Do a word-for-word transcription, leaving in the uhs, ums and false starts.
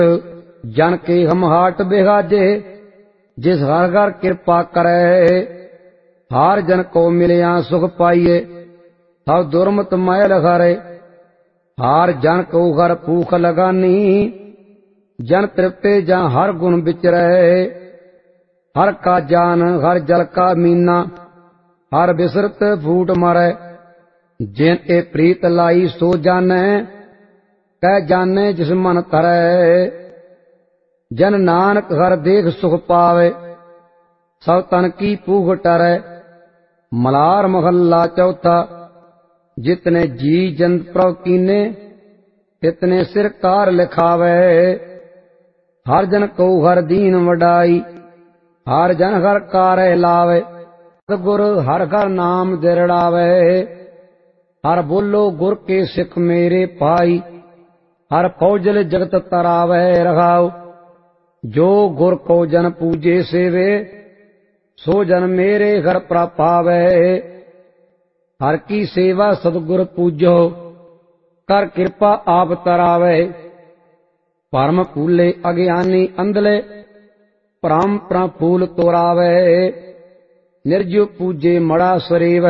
जन के हम हाट बिहाजे, जिस हर घर कृपा करे। हार जन को मिलिया सुख पाइए, सब दुर्मत मैल हरे। हार जन को घर भूख लगानी, जन तृप्ते जा हर गुण बिचरे। हर का जान हर जल का मीना, हर बिसरत फूट मरे। जिन ए प्रीत लाई सो जाने, कह जाने जिस मन तरे। जन नानक हर देख सुख पावे, सब तन की भूख टरे। मलार महल्ला चौथा। जितने जी जंत प्रभ कीने, तितने सिर कार लिखावे। हर जन को हर दीन वडाई, हर जन हर कार लावे। गुर हर घर नाम दिरड़ावे, हर बोलो गुर के सिख मेरे पाई। हर फौजल जगत तरावे रखाओ, जो गुर को जन पूजे सेवे। सो जन मेरे घर प्रापावे। हर की सेवा सतगुर पूजो, कर कृपा आप तरावे। परम फूले अज्ञानी अंधले, परम प्रफूल तोरावे। निर्जु पूजे मड़ा सरेव,